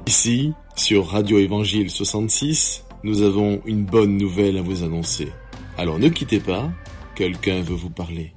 Ici, sur Radio Évangile 66, nous avons une bonne nouvelle à vous annoncer. Alors ne quittez pas, quelqu'un veut vous parler.